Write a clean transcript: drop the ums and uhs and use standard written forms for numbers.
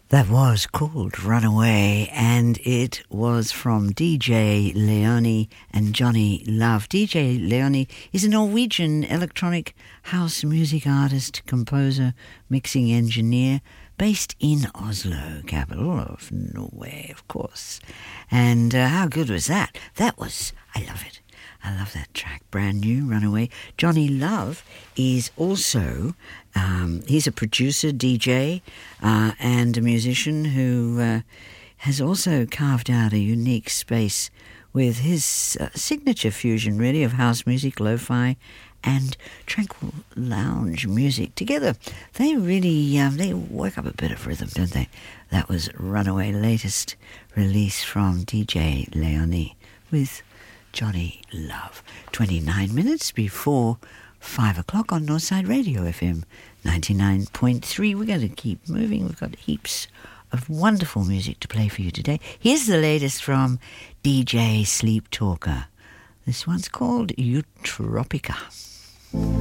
That was called Runaway, and it was from DJ Leone and Johnny Love. DJ Leone is a Norwegian electronic house music artist, composer, mixing engineer, based in Oslo, capital of Norway, of course. And how good was that? I love it. I love that track, brand new, Runaway. Johnny Love is also, he's a producer, DJ, and a musician who has also carved out a unique space with his signature fusion, really, of house music, lo-fi, and tranquil lounge music. Together, they really, they work up a bit of rhythm, don't they? That was Runaway, latest release from DJ Leone with Johnny Love. 29 minutes before 5 o'clock on Northside Radio FM 99.3. We're going to keep moving. We've got heaps of wonderful music to play for you today. Here's the latest from DJ Sleep Talker. This one's called Eutropica.